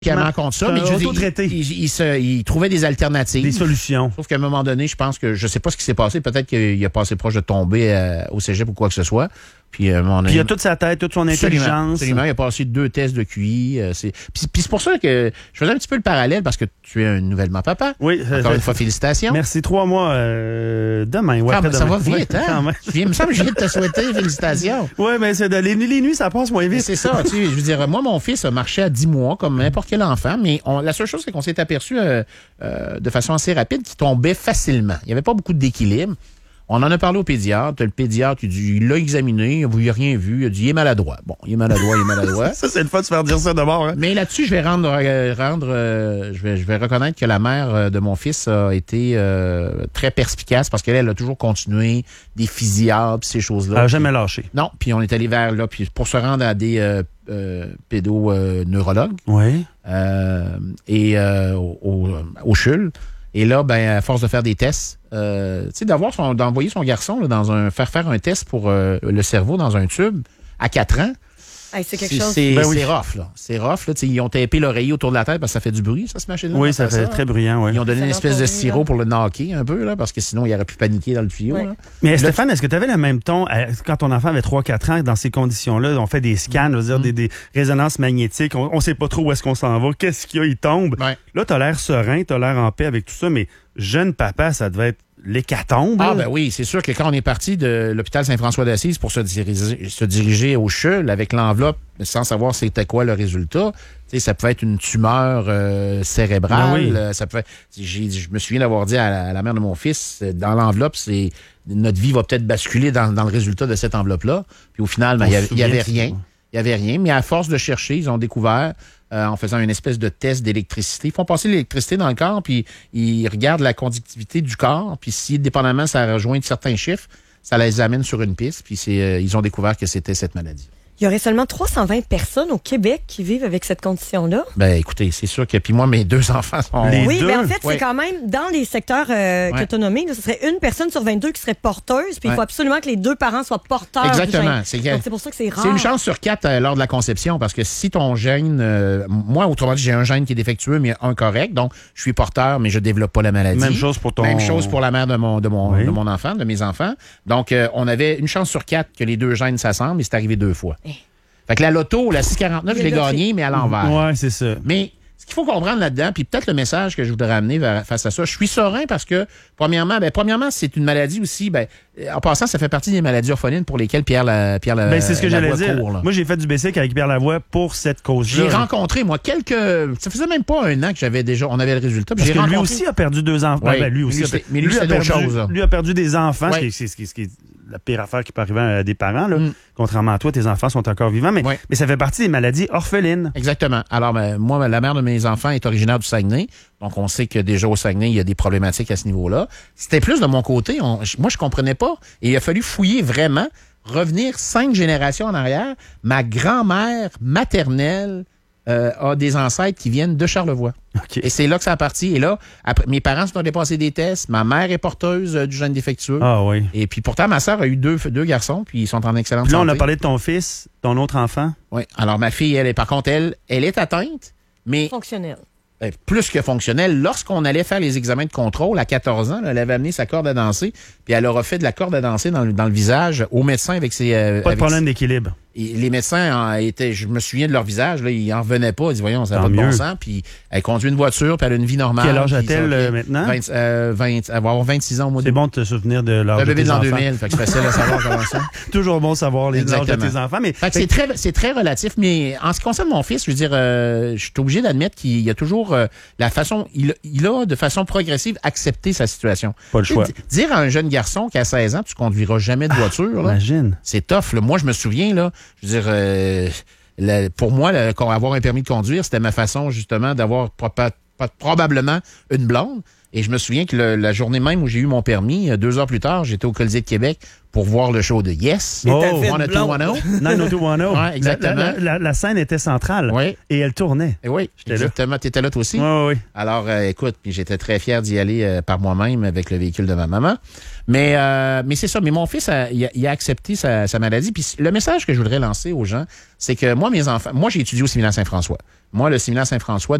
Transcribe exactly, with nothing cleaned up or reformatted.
contre ça, mais je veux dire, il, il, il, se, il trouvait des alternatives. Des solutions. Sauf qu'à un moment donné, je pense que je sais pas ce qui s'est passé. Peut-être qu'il a passé proche de tomber euh, au cégep ou quoi que ce soit. Puis, euh, mon puis il a toute sa tête, toute son absolument, intelligence. Absolument, il a passé deux tests de Q I. Euh, c'est... Puis, puis c'est pour ça que je faisais un petit peu le parallèle parce que tu es un nouvellement papa. Oui. Encore euh, une fois, félicitations. Merci. Trois mois euh, demain. Ouais, ah, ben, ça demain. va vite, hein? Il me semble que je viens de te souhaiter félicitations. Oui, mais c'est de, les, les nuits, ça passe moins vite. Mais c'est ça. Tu sais, je veux dire, moi, mon fils a marché à dix mois comme n'importe quel enfant, mais on, la seule chose, c'est qu'on s'est aperçu euh, euh, de façon assez rapide qu'il tombait facilement. Il n'y avait pas beaucoup d'équilibre. On en a parlé au pédiatre. Le pédiatre, il, dit, il l'a examiné, il n'a rien vu. Il a dit, il est maladroit. Bon, il est maladroit, il est maladroit. Ça, c'est le fun de se faire dire ça d'abord. Hein? Mais là-dessus, je vais rendre, euh, rendre euh, je vais, je vais reconnaître que la mère de mon fils a été euh, très perspicace parce qu'elle, elle a toujours continué des fusillades, ces choses-là. Elle n'a jamais lâché. Non, puis on est allé vers là, puis pour se rendre à des euh, euh, pédoneurologues. Oui. Euh, et euh, au, au, au C H U L. Et là, ben, à force de faire des tests, euh, tu sais, d'avoir son, d'envoyer son garçon là, dans un, faire faire un test pour euh, le cerveau dans un tube à quatre ans. Hey, c'est quelque c'est, chose. C'est, ben oui. c'est rough, là. C'est rough, là. T'sais, ils ont tapé l'oreiller autour de la tête parce que ça fait du bruit, ça, cette machine-là. Oui, ça fait ça, très bruyant, oui. Ils ont donné Ça une espèce de entendu, sirop là. pour le knocker un peu, là, parce que sinon, il aurait pu paniquer dans le tuyau. Ouais. Là. Mais Là, Stéphane, est-ce que tu avais le même ton euh, quand ton enfant avait trois quatre ans, dans ces conditions-là, on fait des scans, je veux dire, Mm. des, des résonances magnétiques, on, on sait pas trop où est-ce qu'on s'en va, qu'est-ce qu'il y a, il tombe. Ouais. Là, t'as l'air serein, t'as l'air en paix avec tout ça, mais jeune papa, ça devait être l'hécatombe. Ah, là. ben oui, c'est sûr que quand on est parti de l'hôpital Saint-François d'Assise pour se diriger, se diriger au C H U L avec l'enveloppe, sans savoir c'était quoi le résultat, tu sais, ça pouvait être une tumeur euh, cérébrale. Ben oui. euh, ça pouvait, j'ai, je me souviens d'avoir dit à la, à la mère de mon fils, dans l'enveloppe, c'est notre vie va peut-être basculer dans, dans le résultat de cette enveloppe-là. Puis au final, ben, il On se n'y avait souvient de rien. ça. Il n'y avait rien, mais à force de chercher, ils ont découvert, euh, en faisant une espèce de test d'électricité. Ils font passer l'électricité dans le corps, puis ils regardent la conductivité du corps, puis si, dépendamment, ça rejoint certains chiffres, ça les amène sur une piste, puis c'est, euh, ils ont découvert que c'était cette maladie. Il y aurait seulement trois cent vingt personnes au Québec qui vivent avec cette condition-là. Ben écoutez, c'est sûr que, puis moi, mes deux enfants sont... Les Oui, deux? mais en fait, Ouais. c'est quand même dans les secteurs euh, Ouais. que tu as nommés, là, ce serait une personne sur vingt-deux qui serait porteuse, puis il Ouais. faut absolument que les deux parents soient porteurs. Exactement. du gène. C'est, Donc, c'est pour ça que c'est rare. c'est une chance sur quatre euh, lors de la conception, parce que si ton gène... euh, moi, autrement dit, j'ai un gène qui est défectueux, mais un correct, donc je suis porteur, mais je développe pas la maladie. Même chose pour ton... Même chose pour la mère de mon, de mon, Oui. de mon enfant, de mes enfants. Donc, euh, on avait une chance sur quatre que les deux gènes s'assemblent, et c'est arrivé deux fois. Eh. Fait que la loto, la six quarante-neuf, je l'ai Mais là, gagnée, mais à l'envers. Ouais, c'est ça. Mais ce qu'il faut comprendre là-dedans, puis peut-être le message que je voudrais amener vers- face à ça, je suis serein parce que, premièrement, ben, premièrement, c'est une maladie aussi, ben, en passant, ça fait partie des maladies orphelines pour lesquelles Pierre la, Pierre la, Ben, c'est ce que j'allais Lavoie dire. court, là. Moi, j'ai fait du Bessic avec Pierre Lavoie pour cette cause-là. J'ai rencontré, moi, quelques. Ça faisait même pas un an que j'avais déjà. On avait le résultat. puis Parce j'ai que lui rencontré- aussi a perdu deux enfants. Oui, Ben, lui mais aussi lui, a c'est- per- mais lui, a c'est d'autres perdu, choses, là. lui a perdu des enfants, Ouais. ce qui est- ce qui est- ce qui est la pire affaire qui peut arriver à des parents. Là. Mm. Contrairement à toi, tes enfants sont encore vivants, mais, Ouais. mais ça fait partie des maladies orphelines. Exactement. Alors, ben, moi, la mère de mes enfants est originaire du Saguenay. Donc, on sait que déjà au Saguenay, il y a des problématiques à ce niveau-là. C'était plus de mon côté. On- moi, je comprenais pas. Et il a fallu fouiller vraiment, revenir cinq générations en arrière. Ma grand-mère maternelle euh, a des ancêtres qui viennent de Charlevoix. OK. Et c'est là que ça a parti. Et là, après, mes parents sont allés passer des tests. Ma mère est porteuse euh, du gène défectueux. Ah oui. Et puis pourtant, ma sœur a eu deux, deux garçons, puis ils sont en excellente Puis là, on santé. a parlé de ton fils, ton autre enfant. Oui. Alors, ma fille, elle est, par contre, elle, elle est atteinte, mais Fonctionnel. euh, plus que fonctionnelle. Lorsqu'on allait faire les examens de contrôle à quatorze ans, là, elle avait amené sa corde à danser, puis elle aura fait de la corde à danser dans le, dans le visage au médecin avec ses... euh, Pas de avec problème d'équilibre. Et les médecins en étaient, je me souviens de leur visage, là, ils n'en revenaient pas. Ils disaient, voyons, ça n'a Tant pas de bon mieux. sens. Puis elle conduit une voiture, puis elle a une vie normale. Quel âge puis a-t-elle, ça va euh, bien. maintenant? vingt, euh, vingt, elle va avoir vingt-six ans au mois de C'est bon de te souvenir de l'âge un de bébé tes de l'an enfants. deux mille, fait que c'est facile à savoir comment ça. Toujours bon de savoir les âges de Exactement. tes enfants. Mais Fait que c'est très, c'est très relatif, mais en ce qui concerne mon fils, je veux dire, euh, je suis obligé d'admettre qu'il y a toujours euh, la façon, il, il a de façon progressive accepté sa situation. pas le choix. D- Dire à un jeune garçon qui a seize ans, tu conduiras jamais de voiture, là, Imagine. c'est tough. Là. Moi, je me souviens, là, je veux dire, euh, la- pour moi, là, avoir un permis de conduire, c'était ma façon justement d'avoir pas, pas, probablement une blonde. Et je me souviens que le, la journée même où j'ai eu mon permis, deux heures plus tard, j'étais au Colisée de Québec pour voir le show de Yes. Oh, one oh two one oh. nine oh two one oh. Ouais, exactement. La, la, la, la scène était centrale. Oui. Et elle tournait. Et oui, J'étais exactement. Tu étais là toi aussi? Oui, oui, oui. Alors, euh, écoute, puis j'étais très fier d'y aller euh, par moi-même avec le véhicule de ma maman. Mais euh, mais c'est ça. Mais mon fils, a, il, a, il a accepté sa, sa maladie. Puis le message que je voudrais lancer aux gens, c'est que moi, mes enfants, moi, j'ai étudié au séminaire Saint-François. Moi, le séminaire Saint-François,